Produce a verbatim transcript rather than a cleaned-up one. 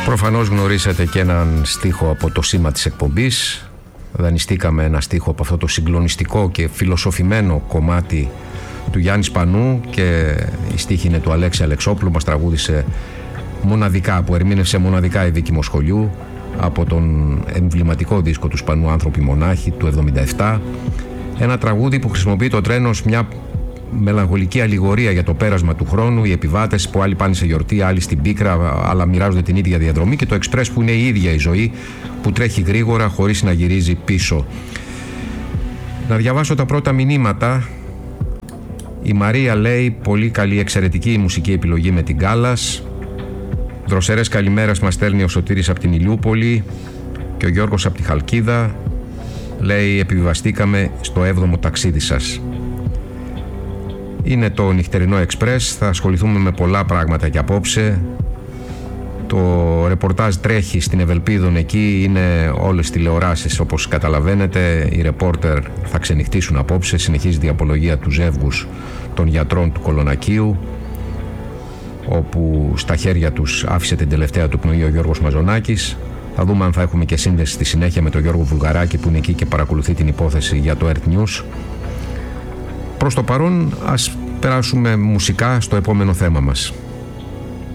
Προφανώς γνωρίσατε και έναν στίχο από το σήμα της εκπομπής. Δανειστήκαμε ένα στίχο από αυτό το συγκλονιστικό και φιλοσοφημένο κομμάτι του Γιάννη Σπανού και η στίχη είναι του Αλέξη Αλεξόπουλου. Μας τραγούδισε μοναδικά, που ερμήνευσε μοναδικά η Βίκη Μοσχολιού από τον εμβληματικό δίσκο του Σπανού «Άνθρωποι Μονάχοι» του εβδομήντα επτά. Ένα τραγούδι που χρησιμοποιεί το τρένο ως μια μελαγχολική αλληγορία για το πέρασμα του χρόνου, οι επιβάτες που άλλοι πάνε σε γιορτή, άλλοι στην πίκρα, αλλά μοιράζονται την ίδια διαδρομή, και το εξπρές που είναι η ίδια η ζωή που τρέχει γρήγορα χωρίς να γυρίζει πίσω. Να διαβάσω τα πρώτα μηνύματα. Η Μαρία λέει: πολύ καλή, εξαιρετική η μουσική επιλογή με την Κάλλας. Δροσερές καλημέρας μας στέλνει ο Σωτήρης από την Ηλιούπολη και ο Γιώργος από τη Χαλκίδα. Λέει: επιβιβαστήκαμε στο έβδομο ταξίδι σας. Είναι το νυχτερινό εξπρές, θα ασχοληθούμε με πολλά πράγματα και απόψε. Το ρεπορτάζ τρέχει στην Ευελπίδων, εκεί είναι όλες οι τηλεοράσεις όπως καταλαβαίνετε. Οι ρεπόρτερ θα ξενυχτήσουν απόψε, συνεχίζει η απολογία του ζεύγους των γιατρών του Κολονακίου, όπου στα χέρια τους άφησε την τελευταία του πνοή ο Γιώργος Μαζονάκης. Θα δούμε αν θα έχουμε και σύνδεση στη συνέχεια με τον Γιώργο Βουλγαράκη που είναι εκεί και παρακολουθεί την υπόθεση για το Earth News. Προς το παρόν ας περάσουμε μουσικά στο επόμενο θέμα μας.